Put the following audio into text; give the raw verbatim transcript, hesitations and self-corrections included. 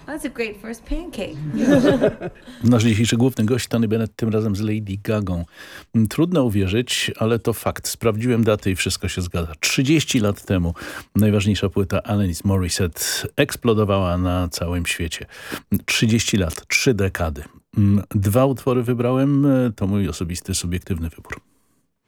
That's a great first pancake. Nasz dzisiejszy główny gość, Tony Bennett, tym razem z Lady Gagą. Trudno uwierzyć, ale to fakt. Sprawdziłem daty i wszystko się zgadza. trzydzieści lat temu najważniejsza płyta Alanis Morissette eksplodowała na całym świecie. trzydzieści lat, trzy dekady. Dwa utwory wybrałem, to mój osobisty, subiektywny wybór.